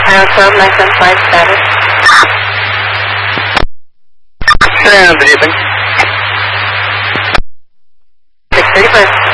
Tower 12, nice on flight status. Sit down, Briefing. 631.